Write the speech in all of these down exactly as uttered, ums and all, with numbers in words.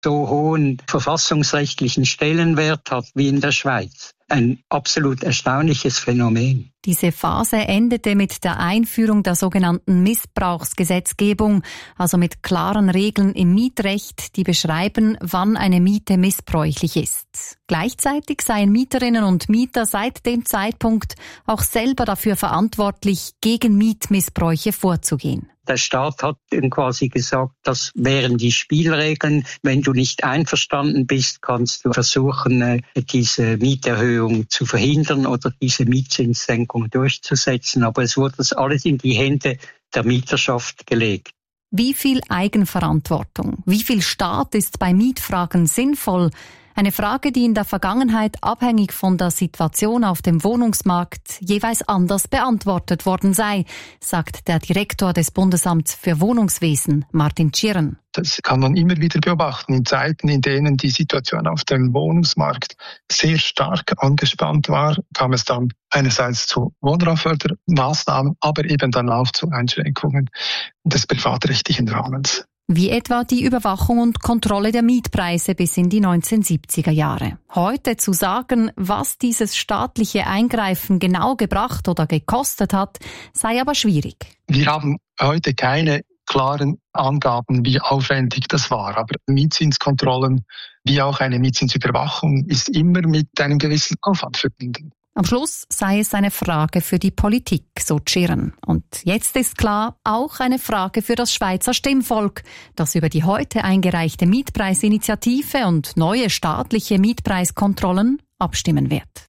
so hohen verfassungsrechtlichen Stellenwert hat wie in der Schweiz. Ein absolut erstaunliches Phänomen. Diese Phase endete mit der Einführung der sogenannten Missbrauchsgesetzgebung, also mit klaren Regeln im Mietrecht, die beschreiben, wann eine Miete missbräuchlich ist. Gleichzeitig seien Mieterinnen und Mieter seit dem Zeitpunkt auch selber dafür verantwortlich, gegen Mietmissbräuche vorzugehen. Der Staat hat quasi gesagt, das wären die Spielregeln. Wenn du nicht einverstanden bist, kannst du versuchen, diese Mieterhöhung zu verhindern oder diese Mietzinssenkung durchzusetzen. Aber es wurde das alles in die Hände der Mieterschaft gelegt. Wie viel Eigenverantwortung, wie viel Staat ist bei Mietfragen sinnvoll? Eine Frage, die in der Vergangenheit abhängig von der Situation auf dem Wohnungsmarkt jeweils anders beantwortet worden sei, sagt der Direktor des Bundesamts für Wohnungswesen, Martin Tschirren. Das kann man immer wieder beobachten. In Zeiten, in denen die Situation auf dem Wohnungsmarkt sehr stark angespannt war, kam es dann einerseits zu Wohnraumfördermaßnahmen, aber eben dann auch zu Einschränkungen des privatrechtlichen Rahmens. Wie etwa die Überwachung und Kontrolle der Mietpreise bis in die neunzehnhundertsiebziger Jahre. Heute zu sagen, was dieses staatliche Eingreifen genau gebracht oder gekostet hat, sei aber schwierig. Wir haben heute keine klaren Angaben, wie aufwendig das war. Aber Mietzinskontrollen wie auch eine Mietzinsüberwachung ist immer mit einem gewissen Aufwand verbunden. Am Schluss sei es eine Frage für die Politik, so Tschirren. Und jetzt ist klar, auch eine Frage für das Schweizer Stimmvolk, das über die heute eingereichte Mietpreisinitiative und neue staatliche Mietpreiskontrollen abstimmen wird.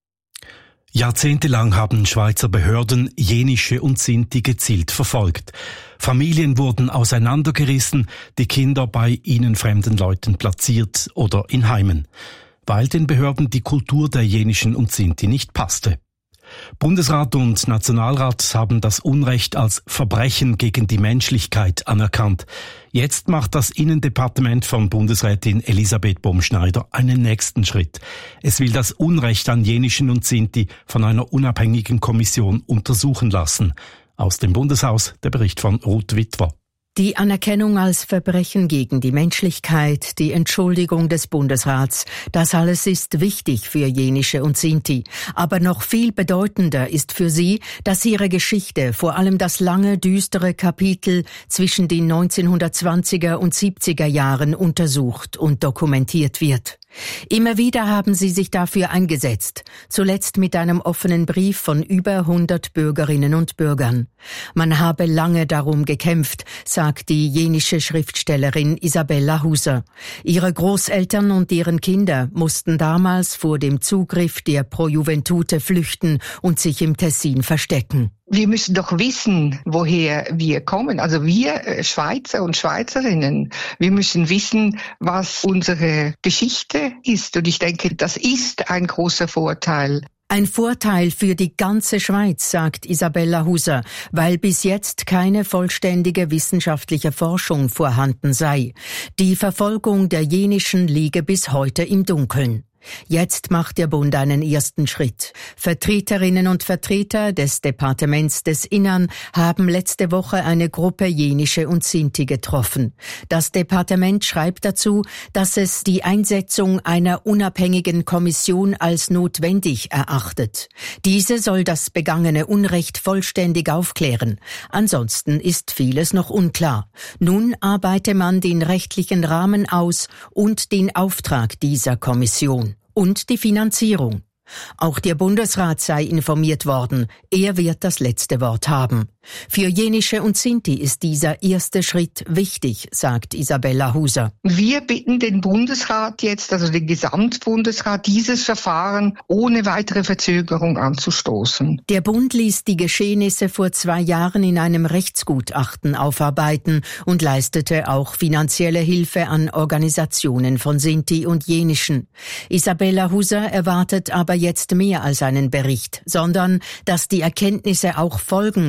Jahrzehntelang haben Schweizer Behörden Jenische und Sinti gezielt verfolgt. Familien wurden auseinandergerissen, die Kinder bei ihnen fremden Leuten platziert oder in Heimen, weil den Behörden die Kultur der Jenischen und Sinti nicht passte. Bundesrat und Nationalrat haben das Unrecht als Verbrechen gegen die Menschlichkeit anerkannt. Jetzt macht das Innendepartement von Bundesrätin Elisabeth Baumschneider einen nächsten Schritt. Es will das Unrecht an Jenischen und Sinti von einer unabhängigen Kommission untersuchen lassen. Aus dem Bundeshaus der Bericht von Ruth Witwer. Die Anerkennung als Verbrechen gegen die Menschlichkeit, die Entschuldigung des Bundesrats, das alles ist wichtig für Jenische und Sinti. Aber noch viel bedeutender ist für sie, dass ihre Geschichte, vor allem das lange, düstere Kapitel zwischen den neunzehnhundertzwanziger und siebziger Jahren untersucht und dokumentiert wird. Immer wieder haben sie sich dafür eingesetzt, zuletzt mit einem offenen Brief von über hundert Bürgerinnen und Bürgern. Man habe lange darum gekämpft, sagt die jenische Schriftstellerin Isabella Huser. Ihre Großeltern und deren Kinder mussten damals vor dem Zugriff der Pro Juventute flüchten und sich im Tessin verstecken. Wir müssen doch wissen, woher wir kommen. Also wir Schweizer und Schweizerinnen, wir müssen wissen, was unsere Geschichte ist. Und ich denke, das ist ein großer Vorteil. Ein Vorteil für die ganze Schweiz, sagt Isabella Huser, weil bis jetzt keine vollständige wissenschaftliche Forschung vorhanden sei. Die Verfolgung der Jenischen liege bis heute im Dunkeln. Jetzt macht der Bund einen ersten Schritt. Vertreterinnen und Vertreter des Departements des Innern haben letzte Woche eine Gruppe Jenische und Sinti getroffen. Das Departement schreibt dazu, dass es die Einsetzung einer unabhängigen Kommission als notwendig erachtet. Diese soll das begangene Unrecht vollständig aufklären. Ansonsten ist vieles noch unklar. Nun arbeite man den rechtlichen Rahmen aus und den Auftrag dieser Kommission. Und die Finanzierung. Auch der Bundesrat sei informiert worden. Er wird das letzte Wort haben. Für Jenische und Sinti ist dieser erste Schritt wichtig, sagt Isabella Huser. Wir bitten den Bundesrat jetzt, also den Gesamtbundesrat, dieses Verfahren ohne weitere Verzögerung anzustoßen. Der Bund ließ die Geschehnisse vor zwei Jahren in einem Rechtsgutachten aufarbeiten und leistete auch finanzielle Hilfe an Organisationen von Sinti und Jenischen. Isabella Huser erwartet aber jetzt mehr als einen Bericht, sondern dass die Erkenntnisse auch Folgen aufzeigen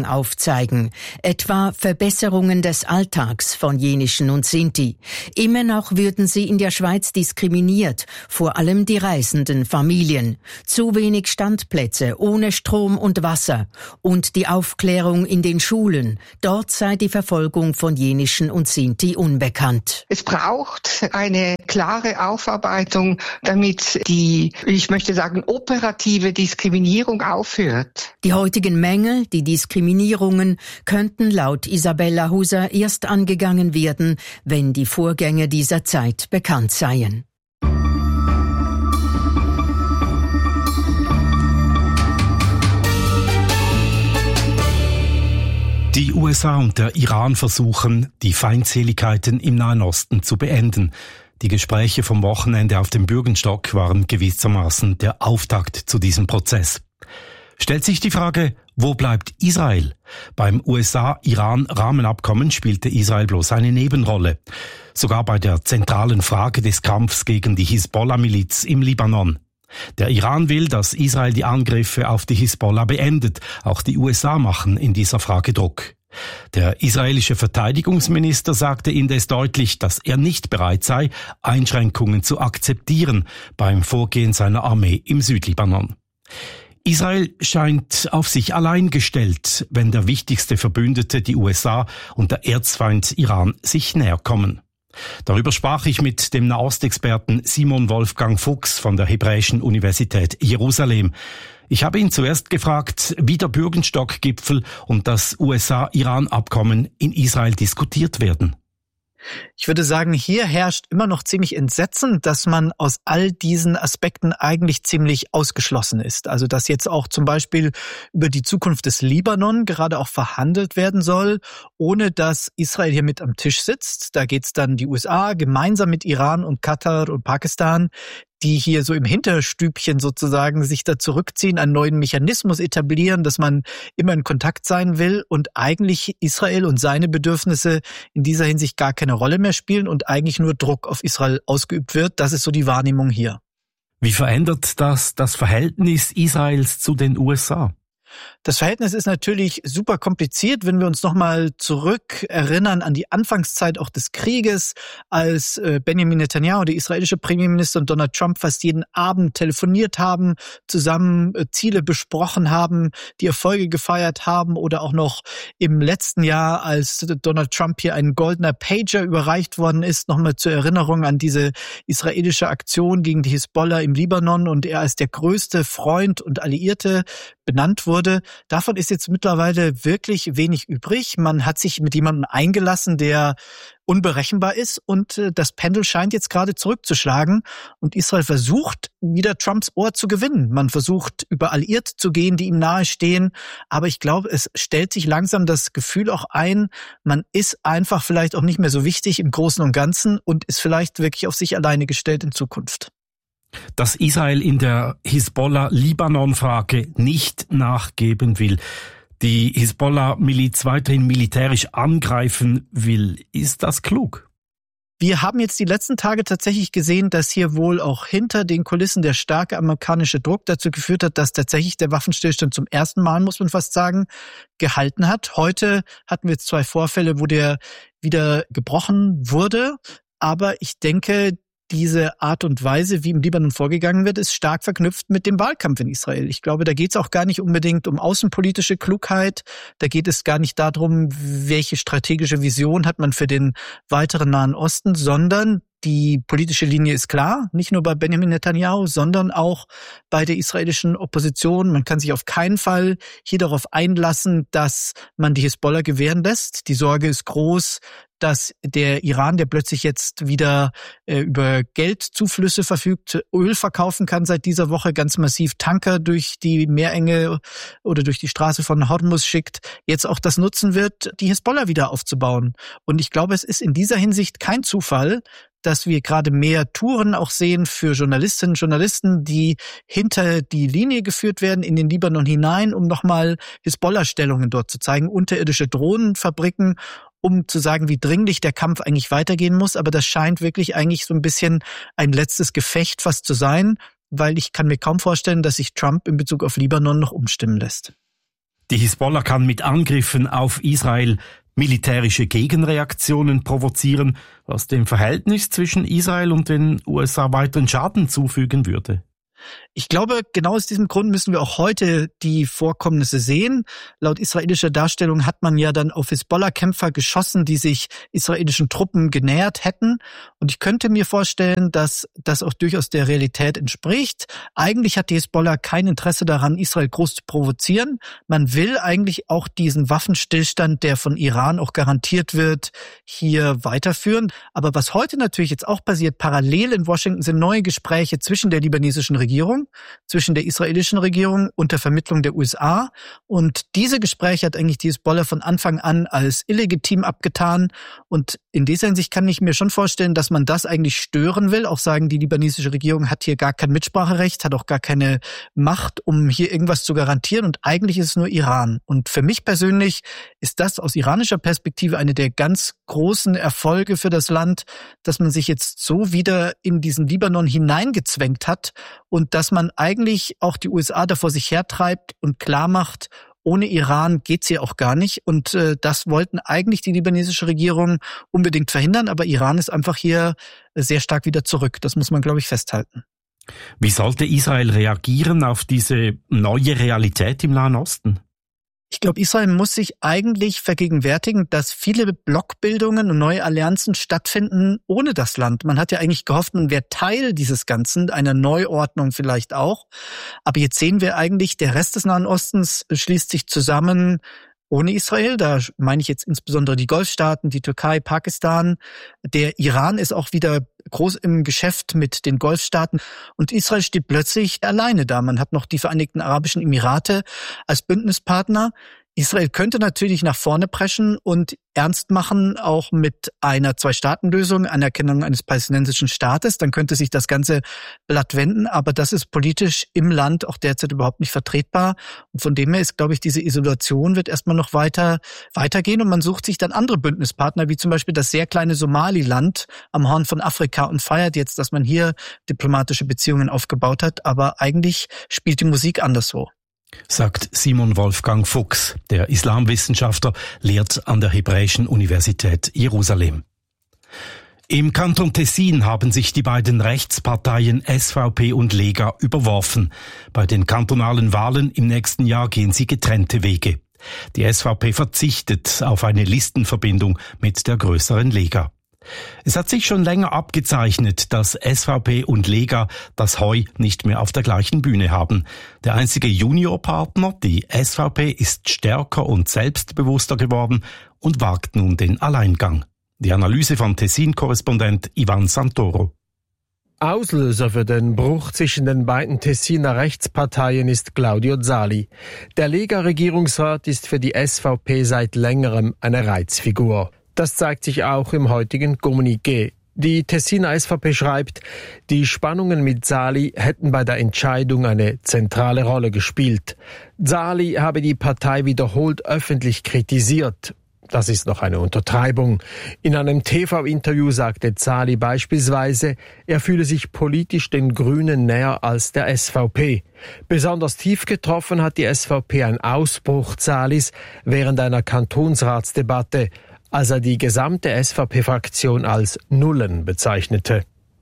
zeigen, etwa Verbesserungen des Alltags von Jenischen und Sinti. Immer noch würden sie in der Schweiz diskriminiert, vor allem die reisenden Familien. Zu wenig Standplätze, ohne Strom und Wasser und die Aufklärung in den Schulen. Dort sei die Verfolgung von Jenischen und Sinti unbekannt. Es braucht eine klare Aufarbeitung, damit die, ich möchte sagen, operative Diskriminierung aufhört. Die heutigen Mängel, die Diskriminierungen, könnten laut Isabella Huser erst angegangen werden, wenn die Vorgänge dieser Zeit bekannt seien. Die U S A und der Iran versuchen, die Feindseligkeiten im Nahen Osten zu beenden. Die Gespräche vom Wochenende auf dem Bürgenstock waren gewissermaßen der Auftakt zu diesem Prozess. Stellt sich die Frage, wo bleibt Israel? Beim U S A-Iran-Rahmenabkommen spielte Israel bloß eine Nebenrolle. Sogar bei der zentralen Frage des Kampfs gegen die Hisbollah-Miliz im Libanon. Der Iran will, dass Israel die Angriffe auf die Hisbollah beendet. Auch die U S A machen in dieser Frage Druck. Der israelische Verteidigungsminister sagte indes deutlich, dass er nicht bereit sei, Einschränkungen zu akzeptieren beim Vorgehen seiner Armee im Südlibanon. Israel scheint auf sich allein gestellt, wenn der wichtigste Verbündete, die U S A, und der Erzfeind Iran sich näher kommen. Darüber sprach ich mit dem Nahostexperten Simon Wolfgang Fuchs von der Hebräischen Universität Jerusalem. Ich habe ihn zuerst gefragt, wie der Bürgenstock-Gipfel und das U S A-Iran-Abkommen in Israel diskutiert werden. Ich würde sagen, hier herrscht immer noch ziemlich Entsetzen, dass man aus all diesen Aspekten eigentlich ziemlich ausgeschlossen ist. Also dass jetzt auch zum Beispiel über die Zukunft des Libanon gerade auch verhandelt werden soll, ohne dass Israel hier mit am Tisch sitzt. Da geht's dann die U S A gemeinsam mit Iran und Katar und Pakistan, die hier so im Hinterstübchen sozusagen sich da zurückziehen, einen neuen Mechanismus etablieren, dass man immer in Kontakt sein will und eigentlich Israel und seine Bedürfnisse in dieser Hinsicht gar keine Rolle mehr spielen und eigentlich nur Druck auf Israel ausgeübt wird. Das ist so die Wahrnehmung hier. Wie verändert das das Verhältnis Israels zu den U S A? Das Verhältnis ist natürlich super kompliziert, wenn wir uns nochmal zurück erinnern an die Anfangszeit auch des Krieges, als Benjamin Netanyahu, der israelische Premierminister, und Donald Trump fast jeden Abend telefoniert haben, zusammen Ziele besprochen haben, die Erfolge gefeiert haben, oder auch noch im letzten Jahr, als Donald Trump hier ein goldener Pager überreicht worden ist, nochmal zur Erinnerung an diese israelische Aktion gegen die Hisbollah im Libanon und er als der größte Freund und Alliierte benannt wurde. Davon ist jetzt mittlerweile wirklich wenig übrig. Man hat sich mit jemandem eingelassen, der unberechenbar ist, und das Pendel scheint jetzt gerade zurückzuschlagen und Israel versucht, wieder Trumps Ohr zu gewinnen. Man versucht, über Alliierte zu gehen, die ihm nahestehen, aber ich glaube, es stellt sich langsam das Gefühl auch ein, man ist einfach vielleicht auch nicht mehr so wichtig im Großen und Ganzen und ist vielleicht wirklich auf sich alleine gestellt in Zukunft. Dass Israel in der Hisbollah-Libanon-Frage nicht nachgeben will, die Hisbollah-Miliz weiterhin militärisch angreifen will, ist das klug? Wir haben jetzt die letzten Tage tatsächlich gesehen, dass hier wohl auch hinter den Kulissen der starke amerikanische Druck dazu geführt hat, dass tatsächlich der Waffenstillstand zum ersten Mal, muss man fast sagen, gehalten hat. Heute hatten wir jetzt zwei Vorfälle, wo der wieder gebrochen wurde, aber ich denke, diese Art und Weise, wie im Libanon vorgegangen wird, ist stark verknüpft mit dem Wahlkampf in Israel. Ich glaube, da geht es auch gar nicht unbedingt um außenpolitische Klugheit. Da geht es gar nicht darum, welche strategische Vision hat man für den weiteren Nahen Osten, sondern die politische Linie ist klar, nicht nur bei Benjamin Netanyahu, sondern auch bei der israelischen Opposition. Man kann sich auf keinen Fall hier darauf einlassen, dass man die Hisbollah gewähren lässt. Die Sorge ist groß, dass der Iran, der plötzlich jetzt wieder äh, über Geldzuflüsse verfügt, Öl verkaufen kann seit dieser Woche, ganz massiv Tanker durch die Meerenge oder durch die Straße von Hormuz schickt, jetzt auch das nutzen wird, die Hisbollah wieder aufzubauen. Und ich glaube, es ist in dieser Hinsicht kein Zufall, dass wir gerade mehr Touren auch sehen für Journalistinnen und Journalisten, die hinter die Linie geführt werden, in den Libanon hinein, um nochmal Hisbollah-Stellungen dort zu zeigen, unterirdische Drohnenfabriken, um zu sagen, wie dringlich der Kampf eigentlich weitergehen muss. Aber das scheint wirklich eigentlich so ein bisschen ein letztes Gefecht fast zu sein, weil ich kann mir kaum vorstellen, dass sich Trump in Bezug auf Libanon noch umstimmen lässt. Die Hisbollah kann mit Angriffen auf Israel militärische Gegenreaktionen provozieren, was dem Verhältnis zwischen Israel und den U S A weiteren Schaden zufügen würde. Ich glaube, genau aus diesem Grund müssen wir auch heute die Vorkommnisse sehen. Laut israelischer Darstellung hat man ja dann auf Hisbollah-Kämpfer geschossen, die sich israelischen Truppen genähert hätten. Und ich könnte mir vorstellen, dass das auch durchaus der Realität entspricht. Eigentlich hat die Hisbollah kein Interesse daran, Israel groß zu provozieren. Man will eigentlich auch diesen Waffenstillstand, der von Iran auch garantiert wird, hier weiterführen. Aber was heute natürlich jetzt auch passiert, parallel in Washington sind neue Gespräche zwischen der libanesischen Regierung Regierung, zwischen der israelischen Regierung und der Vermittlung der U S A. Und diese Gespräche hat eigentlich die Hisbollah von Anfang an als illegitim abgetan. Und in dieser Hinsicht kann ich mir schon vorstellen, dass man das eigentlich stören will. Auch sagen, die libanesische Regierung hat hier gar kein Mitspracherecht, hat auch gar keine Macht, um hier irgendwas zu garantieren. Und eigentlich ist es nur Iran. Und für mich persönlich ist das aus iranischer Perspektive eine der ganz großen Erfolge für das Land, dass man sich jetzt so wieder in diesen Libanon hineingezwängt hat und dass man eigentlich auch die U S A da vor sich hertreibt und klar macht, ohne Iran geht's hier auch gar nicht. Und äh, das wollten eigentlich die libanesische Regierung unbedingt verhindern, aber Iran ist einfach hier sehr stark wieder zurück. Das muss man, glaube ich, festhalten. Wie sollte Israel reagieren auf diese neue Realität im Nahen Osten? Ich glaube, Israel muss sich eigentlich vergegenwärtigen, dass viele Blockbildungen und neue Allianzen stattfinden ohne das Land. Man hat ja eigentlich gehofft, man wäre Teil dieses Ganzen, einer Neuordnung vielleicht auch. Aber jetzt sehen wir eigentlich, der Rest des Nahen Ostens schließt sich zusammen ohne Israel. Da meine ich jetzt insbesondere die Golfstaaten, die Türkei, Pakistan. Der Iran ist auch wieder groß im Geschäft mit den Golfstaaten. Und Israel steht plötzlich alleine da. Man hat noch die Vereinigten Arabischen Emirate als Bündnispartner. Israel könnte natürlich nach vorne preschen und ernst machen, auch mit einer Zwei-Staaten-Lösung, Anerkennung eines palästinensischen Staates. Dann könnte sich das ganze Blatt wenden. Aber das ist politisch im Land auch derzeit überhaupt nicht vertretbar. Und von dem her ist, glaube ich, diese Isolation wird erstmal noch weiter weitergehen. Und man sucht sich dann andere Bündnispartner, wie zum Beispiel das sehr kleine Somaliland am Horn von Afrika und feiert jetzt, dass man hier diplomatische Beziehungen aufgebaut hat. Aber eigentlich spielt die Musik anderswo. Sagt Simon Wolfgang Fuchs. Der Islamwissenschaftler lehrt an der Hebräischen Universität Jerusalem. Im Kanton Tessin haben sich die beiden Rechtsparteien S V P und Lega überworfen. Bei den kantonalen Wahlen im nächsten Jahr gehen sie getrennte Wege. Die S V P verzichtet auf eine Listenverbindung mit der größeren Lega. Es hat sich schon länger abgezeichnet, dass S V P und Lega das Heu nicht mehr auf der gleichen Bühne haben. Der einzige Juniorpartner, die S V P, ist stärker und selbstbewusster geworden und wagt nun den Alleingang. Die Analyse von Tessin-Korrespondent Ivan Santoro. Auslöser für den Bruch zwischen den beiden Tessiner Rechtsparteien ist Claudio Zali. Der Lega-Regierungsrat ist für die S V P seit längerem eine Reizfigur. Das zeigt sich auch im heutigen Kommuniqué. Die Tessiner S V P schreibt, die Spannungen mit Zali hätten bei der Entscheidung eine zentrale Rolle gespielt. Zali habe die Partei wiederholt öffentlich kritisiert. Das ist noch eine Untertreibung. In einem T V-Interview sagte Zali beispielsweise, er fühle sich politisch den Grünen näher als der S V P. Besonders tief getroffen hat die S V P ein Ausbruch Zalis während einer Kantonsratsdebatte, als er die gesamte S V P-Fraktion als Nullen bezeichnete.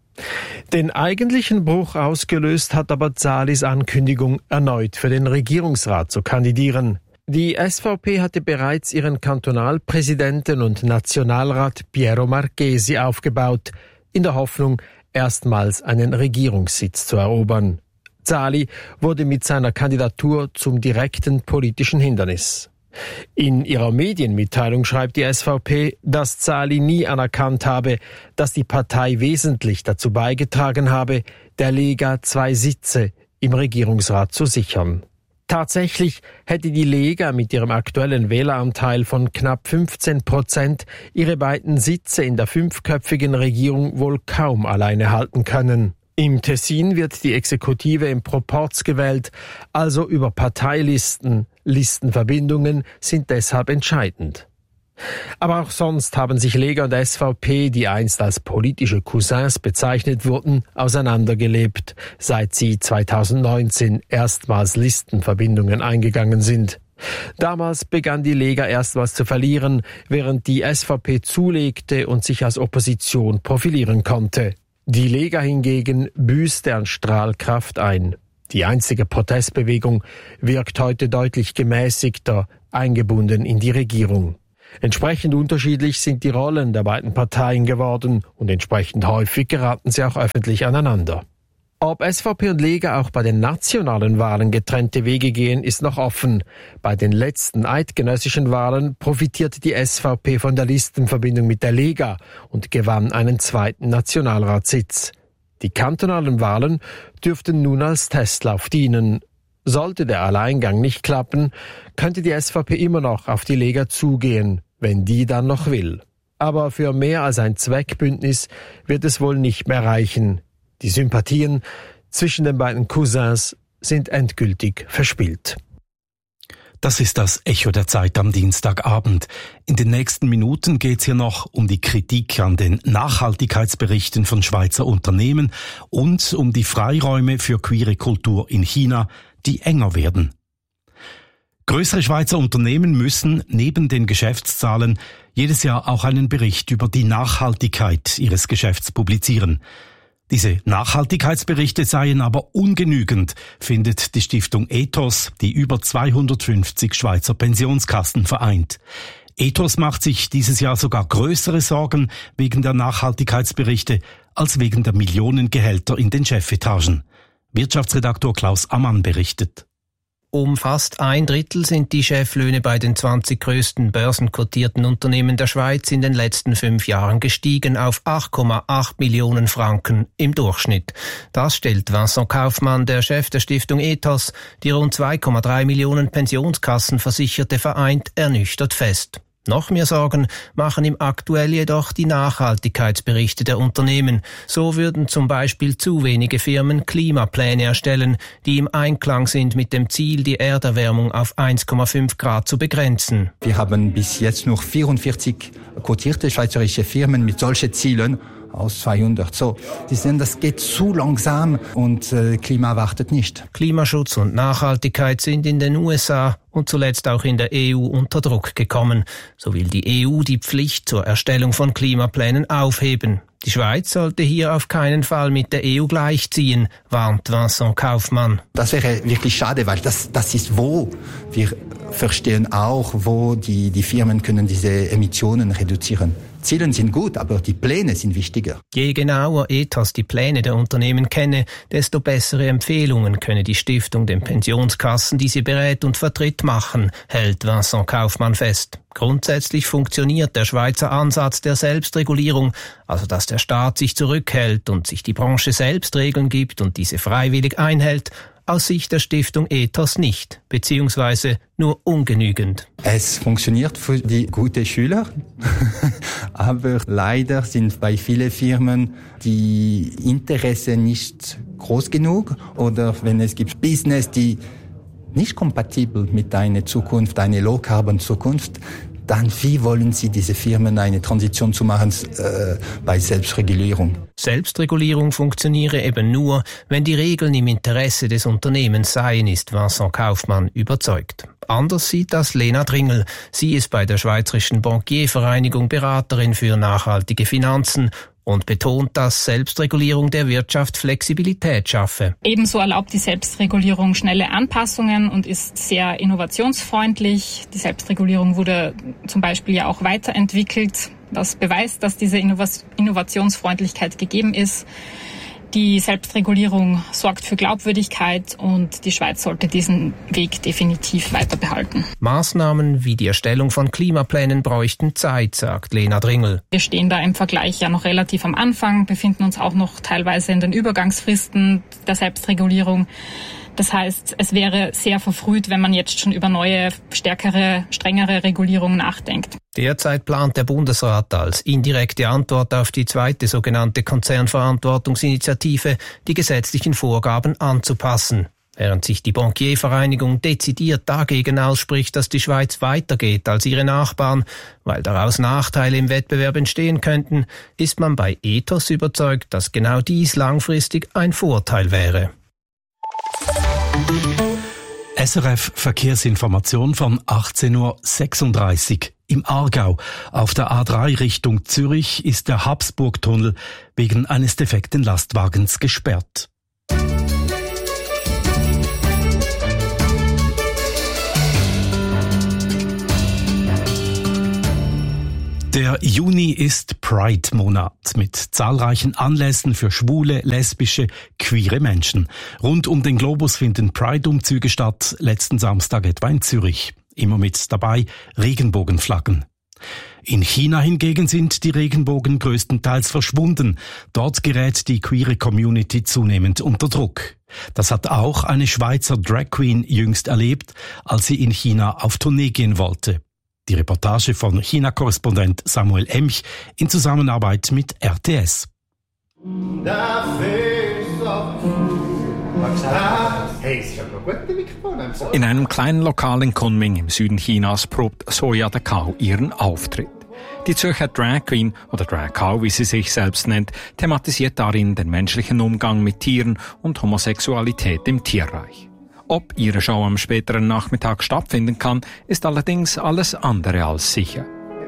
Den eigentlichen Bruch ausgelöst hat aber Zalis Ankündigung, erneut für den Regierungsrat zu kandidieren. Die S V P hatte bereits ihren Kantonalpräsidenten und Nationalrat Piero Marchesi aufgebaut, in der Hoffnung, erstmals einen Regierungssitz zu erobern. Zali wurde mit seiner Kandidatur zum direkten politischen Hindernis. In ihrer Medienmitteilung schreibt die S V P, dass Zali nie anerkannt habe, dass die Partei wesentlich dazu beigetragen habe, der Lega zwei Sitze im Regierungsrat zu sichern. Tatsächlich hätte die Lega mit ihrem aktuellen Wähleranteil von knapp fünfzehn Prozent ihre beiden Sitze in der fünfköpfigen Regierung wohl kaum alleine halten können. Im Tessin wird die Exekutive im Proporz gewählt, also über Parteilisten. Listenverbindungen sind deshalb entscheidend. Aber auch sonst haben sich Lega und S V P, die einst als politische Cousins bezeichnet wurden, auseinandergelebt, seit sie zweitausendneunzehn erstmals Listenverbindungen eingegangen sind. Damals begann die Lega erstmals zu verlieren, während die S V P zulegte und sich als Opposition profilieren konnte. Die Lega hingegen büßte an Strahlkraft ein. Die einzige Protestbewegung wirkt heute deutlich gemäßigter, eingebunden in die Regierung. Entsprechend unterschiedlich sind die Rollen der beiden Parteien geworden und entsprechend häufig geraten sie auch öffentlich aneinander. Ob S V P und Lega auch bei den nationalen Wahlen getrennte Wege gehen, ist noch offen. Bei den letzten eidgenössischen Wahlen profitierte die S V P von der Listenverbindung mit der Lega und gewann einen zweiten Nationalratssitz. Die kantonalen Wahlen dürften nun als Testlauf dienen. Sollte der Alleingang nicht klappen, könnte die S V P immer noch auf die Lega zugehen, wenn die dann noch will. Aber für mehr als ein Zweckbündnis wird es wohl nicht mehr reichen. Die Sympathien zwischen den beiden Cousins sind endgültig verspielt. Das ist das Echo der Zeit am Dienstagabend. In den nächsten Minuten geht es hier noch um die Kritik an den Nachhaltigkeitsberichten von Schweizer Unternehmen und um die Freiräume für queere Kultur in China, die enger werden. Größere Schweizer Unternehmen müssen neben den Geschäftszahlen jedes Jahr auch einen Bericht über die Nachhaltigkeit ihres Geschäfts publizieren. Diese Nachhaltigkeitsberichte seien aber ungenügend, findet die Stiftung Ethos, die über zweihundertfünfzig Schweizer Pensionskassen vereint. Ethos macht sich dieses Jahr sogar größere Sorgen wegen der Nachhaltigkeitsberichte als wegen der Millionengehälter in den Chefetagen. Wirtschaftsredaktor Klaus Ammann berichtet. Um fast ein Drittel sind die Cheflöhne bei den zwanzig größten börsenkotierten Unternehmen der Schweiz in den letzten fünf Jahren gestiegen auf acht Komma acht Millionen Franken im Durchschnitt. Das stellt Vincent Kaufmann, der Chef der Stiftung Ethos, die rund zwei Komma drei Millionen Pensionskassenversicherte vereint, ernüchtert fest. Noch mehr Sorgen machen ihm aktuell jedoch die Nachhaltigkeitsberichte der Unternehmen. So würden zum Beispiel zu wenige Firmen Klimapläne erstellen, die im Einklang sind mit dem Ziel, die Erderwärmung auf eins Komma fünf Grad zu begrenzen. Wir haben bis jetzt nur vierundvierzig kotierte schweizerische Firmen mit solchen Zielen aus zweihundert. So, die sehen, das geht zu langsam und äh, Klima wartet nicht. Klimaschutz und Nachhaltigkeit sind in den U S A und zuletzt auch in der E U unter Druck gekommen. So will die E U die Pflicht zur Erstellung von Klimaplänen aufheben. Die Schweiz sollte hier auf keinen Fall mit der E U gleichziehen, warnt Vincent Kaufmann. Das wäre wirklich schade, weil das, das ist wo. Wir verstehen auch, wo die, die Firmen können diese Emissionen reduzieren. Ziele sind gut, aber die Pläne sind wichtiger. Je genauer Ethos die Pläne der Unternehmen kenne, desto bessere Empfehlungen könne die Stiftung den Pensionskassen, die sie berät und vertritt, machen, hält Vincent Kaufmann fest. Grundsätzlich funktioniert der Schweizer Ansatz der Selbstregulierung, also dass der Staat sich zurückhält und sich die Branche selbst Regeln gibt und diese freiwillig einhält, aus Sicht der Stiftung Ethos nicht, beziehungsweise nur ungenügend. Es funktioniert für die guten Schüler, aber leider sind bei vielen Firmen die Interessen nicht groß genug oder wenn es gibt Business, die nicht kompatibel mit einer Zukunft, einer Low-Carbon-Zukunft, dann wie wollen Sie diese Firmen eine Transition zu machen äh, bei Selbstregulierung? Selbstregulierung funktioniere eben nur, wenn die Regeln im Interesse des Unternehmens seien, ist Vincent Kaufmann überzeugt. Anders sieht das Lena Dringel. Sie ist bei der Schweizerischen Bankiervereinigung Beraterin für nachhaltige Finanzen und betont, dass Selbstregulierung der Wirtschaft Flexibilität schaffe. Ebenso erlaubt die Selbstregulierung schnelle Anpassungen und ist sehr innovationsfreundlich. Die Selbstregulierung wurde zum Beispiel ja auch weiterentwickelt, was beweist, dass diese Innovationsfreundlichkeit gegeben ist. Die Selbstregulierung sorgt für Glaubwürdigkeit und die Schweiz sollte diesen Weg definitiv weiter behalten. Maßnahmen wie die Erstellung von Klimaplänen bräuchten Zeit, sagt Lena Dringel. Wir stehen da im Vergleich ja noch relativ am Anfang, befinden uns auch noch teilweise in den Übergangsfristen der Selbstregulierung. Das heißt, es wäre sehr verfrüht, wenn man jetzt schon über neue, stärkere, strengere Regulierungen nachdenkt. Derzeit plant der Bundesrat als indirekte Antwort auf die zweite sogenannte Konzernverantwortungsinitiative, die gesetzlichen Vorgaben anzupassen. Während sich die Bankiervereinigung dezidiert dagegen ausspricht, dass die Schweiz weitergeht als ihre Nachbarn, weil daraus Nachteile im Wettbewerb entstehen könnten, ist man bei Ethos überzeugt, dass genau dies langfristig ein Vorteil wäre. S R F Verkehrsinformation von achtzehn Uhr sechsunddreißig. Im Aargau auf der A drei Richtung Zürich ist der Habsburgtunnel wegen eines defekten Lastwagens gesperrt. Der Juni ist Pride-Monat mit zahlreichen Anlässen für schwule, lesbische, queere Menschen. Rund um den Globus finden Pride-Umzüge statt, letzten Samstag etwa in Zürich. Immer mit dabei Regenbogenflaggen. In China hingegen sind die Regenbogen größtenteils verschwunden. Dort gerät die queere Community zunehmend unter Druck. Das hat auch eine Schweizer Drag Queen jüngst erlebt, als sie in China auf Tournee gehen wollte. Die Reportage von China-Korrespondent Samuel Emch in Zusammenarbeit mit R T S. In einem kleinen Lokal in Kunming im Süden Chinas probt Soja the Cow ihren Auftritt. Die Zürcher Drag Queen oder Drag Cow, wie sie sich selbst nennt, thematisiert darin den menschlichen Umgang mit Tieren und Homosexualität im Tierreich. Ob ihre Show am späteren Nachmittag stattfinden kann, ist allerdings alles andere als sicher.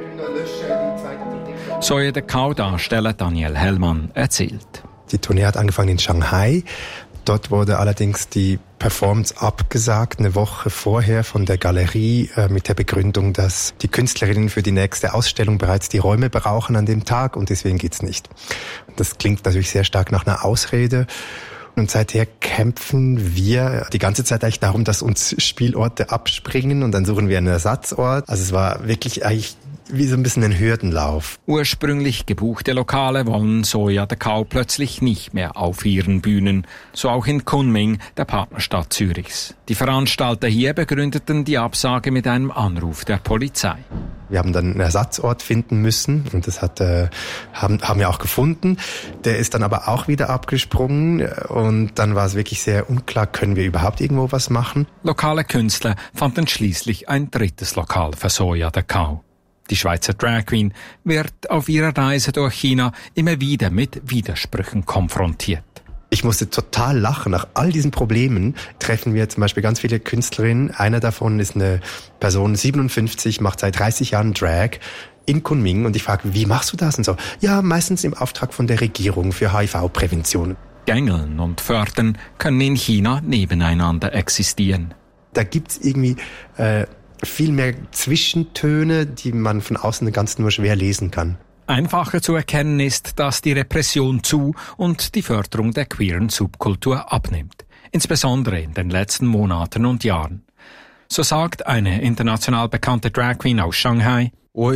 Soja the Cow-Darsteller Daniel Hellmann erzählt. Die Tournee hat angefangen in Shanghai. Dort wurde allerdings die Performance abgesagt, eine Woche vorher von der Galerie äh, mit der Begründung, dass die Künstlerinnen für die nächste Ausstellung bereits die Räume brauchen an dem Tag und deswegen geht's nicht. Das klingt natürlich sehr stark nach einer Ausrede. Und seither kämpfen wir die ganze Zeit eigentlich darum, dass uns Spielorte abspringen und dann suchen wir einen Ersatzort. Also es war wirklich eigentlich wie so ein bisschen ein Hürdenlauf. Ursprünglich gebuchte Lokale wollen Soja the Cow plötzlich nicht mehr auf ihren Bühnen. So auch in Kunming, der Partnerstadt Zürichs. Die Veranstalter hier begründeten die Absage mit einem Anruf der Polizei. Wir haben dann einen Ersatzort finden müssen und das hat, äh, haben, haben wir auch gefunden. Der ist dann aber auch wieder abgesprungen und dann war es wirklich sehr unklar, können wir überhaupt irgendwo was machen? Lokale Künstler fanden schließlich ein drittes Lokal für Soja the Cow. Die Schweizer Drag Queen wird auf ihrer Reise durch China immer wieder mit Widersprüchen konfrontiert. Ich musste total lachen. Nach all diesen Problemen treffen wir zum Beispiel ganz viele Künstlerinnen. Einer davon ist eine Person, siebenundfünfzig, macht seit dreißig Jahren Drag in Kunming. Und ich frage, wie machst du das? Und so, ja, meistens im Auftrag von der Regierung für H I V-Prävention. Gängeln und Fördern können in China nebeneinander existieren. Da gibt's irgendwie äh, viel mehr Zwischentöne, die man von außen ganz nur schwer lesen kann. Einfacher zu erkennen ist, dass die Repression zu und die Förderung der queeren Subkultur abnimmt. Insbesondere in den letzten Monaten und Jahren. So sagt eine international bekannte Drag Queen aus Shanghai: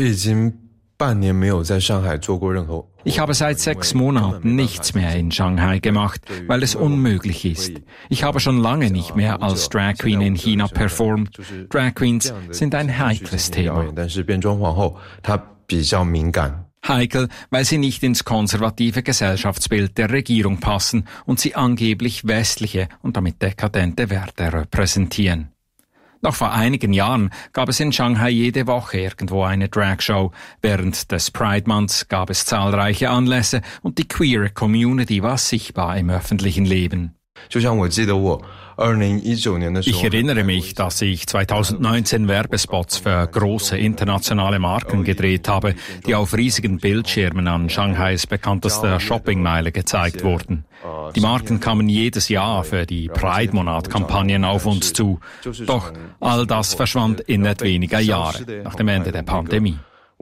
Ich habe seit sechs Monaten nichts mehr in Shanghai gemacht, weil es unmöglich ist. Ich habe schon lange nicht mehr als Drag Queen in China performt. Drag Queens sind ein heikles Thema. Heikel, weil sie nicht ins konservative Gesellschaftsbild der Regierung passen und sie angeblich westliche und damit dekadente Werte repräsentieren. Noch vor einigen Jahren gab es in Shanghai jede Woche irgendwo eine Dragshow. Während des Pride Months gab es zahlreiche Anlässe und die queere Community war sichtbar im öffentlichen Leben. Ich erinnere mich, dass ich zweitausendneunzehn Werbespots für große internationale Marken gedreht habe, die auf riesigen Bildschirmen an Shanghais bekanntester Shoppingmeile gezeigt wurden. Die Marken kamen jedes Jahr für die Pride-Monat-Kampagnen auf uns zu. Doch all das verschwand innerhalb weniger Jahre, nach dem Ende der Pandemie.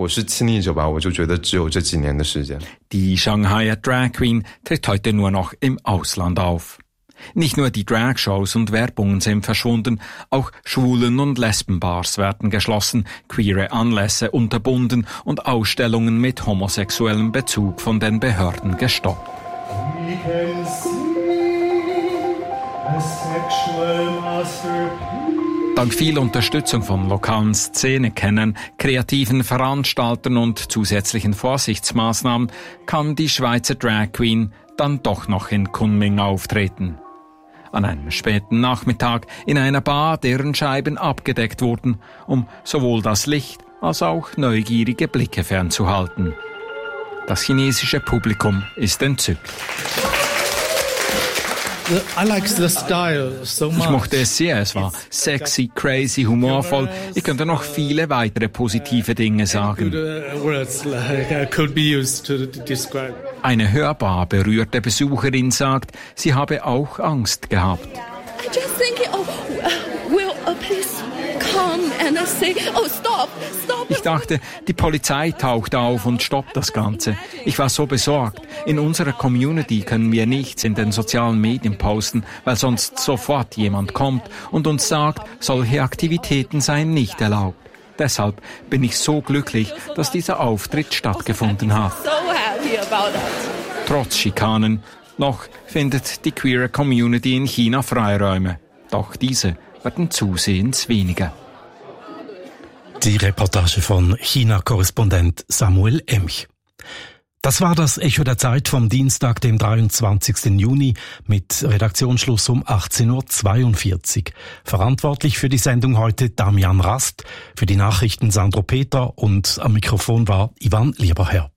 Die Shanghaier Drag Queen tritt heute nur noch im Ausland auf. Nicht nur die Dragshows und Werbungen sind verschwunden, auch Schwulen- und Lesbenbars werden geschlossen, queere Anlässe unterbunden und Ausstellungen mit homosexuellem Bezug von den Behörden gestoppt. Dank viel Unterstützung von lokalen Szenekennern, kreativen Veranstaltern und zusätzlichen Vorsichtsmaßnahmen kann die Schweizer Drag Queen dann doch noch in Kunming auftreten. An einem späten Nachmittag in einer Bar, deren Scheiben abgedeckt wurden, um sowohl das Licht als auch neugierige Blicke fernzuhalten. Das chinesische Publikum ist entzückt. I like the style so much. Ich mochte es sehr, es war sexy, crazy, humorvoll. Ich könnte noch viele weitere positive Dinge sagen. Eine hörbar berührte Besucherin sagt, sie habe auch Angst gehabt. I just thinking, oh, will a police come and say, oh, stop, stop. Ich dachte, die Polizei taucht auf und stoppt das Ganze. Ich war so besorgt. In unserer Community können wir nichts in den sozialen Medien posten, weil sonst sofort jemand kommt und uns sagt, solche Aktivitäten seien nicht erlaubt. Deshalb bin ich so glücklich, dass dieser Auftritt stattgefunden hat. Trotz Schikanen, noch findet die queere Community in China Freiräume. Doch diese werden zusehends weniger. Die Reportage von China-Korrespondent Samuel Emch. Das war das Echo der Zeit vom Dienstag, dem dreiundzwanzigsten Juni, mit Redaktionsschluss um achtzehn Uhr zweiundvierzig. Verantwortlich für die Sendung heute Damian Rast, für die Nachrichten Sandro Peter und am Mikrofon war Ivan Lieberherr.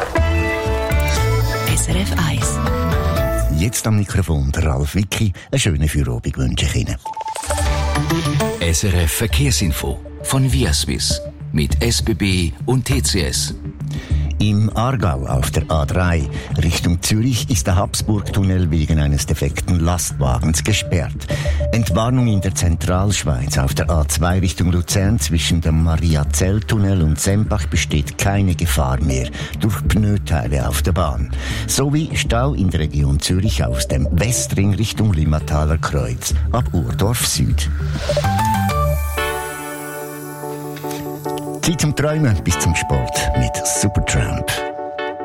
S R F eins. Jetzt am Mikrofon der Ralf Wicki. Eine schöne Feierabend wünsche ich Ihnen. S R F Verkehrsinfo von Viaswiss mit S B B und T C S. Im Aargau auf der A drei Richtung Zürich ist der Habsburg-Tunnel wegen eines defekten Lastwagens gesperrt. Entwarnung in der Zentralschweiz auf der A zwei Richtung Luzern zwischen dem Maria-Zell-Tunnel und Sempach besteht keine Gefahr mehr durch Pneuteile auf der Bahn. Sowie Stau in der Region Zürich aus dem Westring Richtung Limmataler Kreuz ab Urdorf Süd. Zeit zum Träumen bis zum Sport mit Supertramp.